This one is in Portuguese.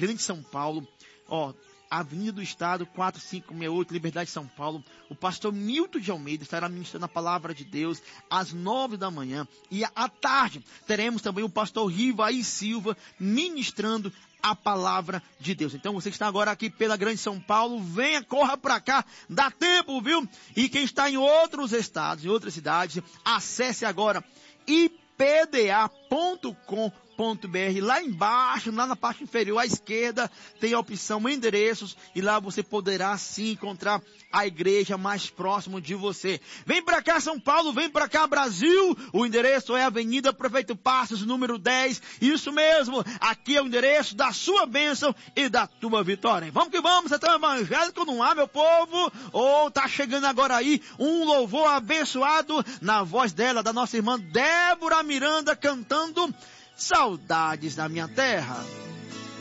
Grande São Paulo, Avenida do Estado, 4568, Liberdade, São Paulo. O pastor Milton de Almeida estará ministrando a palavra de Deus às 9 da manhã. E à tarde teremos também o pastor Rivaí Silva ministrando a palavra de Deus. Então você que está agora aqui pela Grande São Paulo, venha, corra para cá, dá tempo, viu? E quem está em outros estados, em outras cidades, acesse agora ipda.com.br. Lá embaixo, lá na parte inferior à esquerda, tem a opção endereços e lá você poderá sim encontrar a igreja mais próxima de você. Vem pra cá São Paulo, vem pra cá Brasil, o endereço é Avenida Prefeito Passos, número 10, isso mesmo, aqui é o endereço da sua bênção e da tua vitória. Vamos que vamos, você tá evangélico, não há, meu povo? Tá chegando agora aí um louvor abençoado na voz dela, da nossa irmã Débora Miranda, cantando Saudades da Minha Terra.